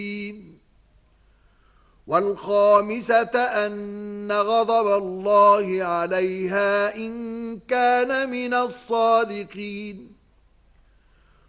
والخامسة أن غضب الله عليها إن كان من الصادقين.